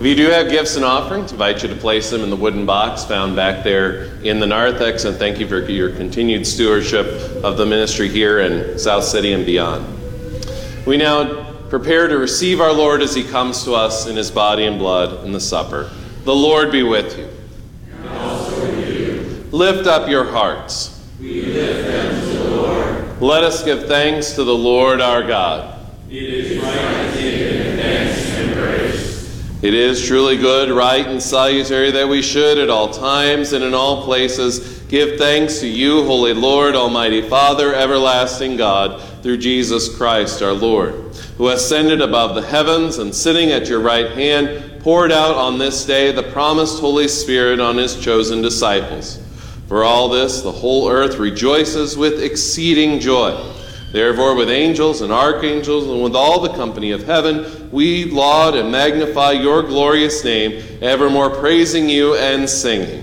If you do have gifts and offerings, I invite you to place them in the wooden box found back there in the narthex, and thank you for your continued stewardship of the ministry here in South City and beyond. We now prepare to receive our Lord as he comes to us in his body and blood in the supper. The Lord be with you. And also with you. Lift up your hearts. We lift them to the Lord. Let us give thanks to the Lord our God. It is right to give him thanks and praise. It is truly good, right, and salutary that we should at all times and in all places give thanks to you, Holy Lord, Almighty Father, everlasting God, through Jesus Christ our Lord, who ascended above the heavens and sitting at your right hand, poured out on this day the promised Holy Spirit on his chosen disciples. For all this, the whole earth rejoices with exceeding joy. Therefore, with angels and archangels and with all the company of heaven, we laud and magnify your glorious name, evermore praising you and singing.